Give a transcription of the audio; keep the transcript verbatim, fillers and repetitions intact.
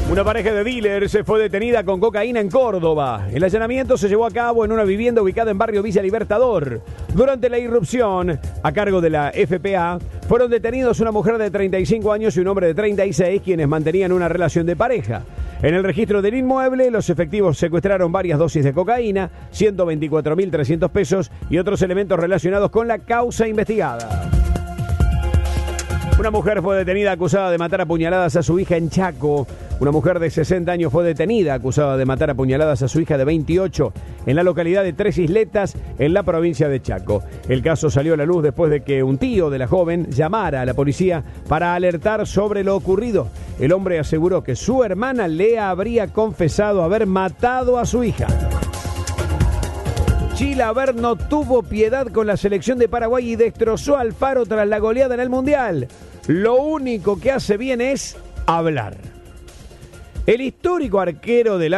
Una pareja de dealers fue detenida con cocaína en Córdoba. El allanamiento se llevó a cabo en una vivienda ubicada en barrio Villa Libertador. Durante la irrupción, a cargo de la F P A, fueron detenidos una mujer de treinta y cinco años y un hombre de treinta y seis, quienes mantenían una relación de pareja. En el registro del inmueble, los efectivos secuestraron varias dosis de cocaína, ciento veinticuatro mil trescientos pesos y otros elementos relacionados con la causa investigada. Una mujer fue detenida acusada de matar a puñaladas a su hija en Chaco. Una mujer de sesenta años fue detenida acusada de matar a puñaladas a su hija de veintiocho en la localidad de Tres Isletas, en la provincia de Chaco. El caso salió a la luz después de que un tío de la joven llamara a la policía para alertar sobre lo ocurrido. El hombre aseguró que su hermana le habría confesado haber matado a su hija. Chilaver no tuvo piedad con la selección de Paraguay y destrozó a Alfaro tras la goleada en el Mundial. Lo único que hace bien es hablar. El histórico arquero del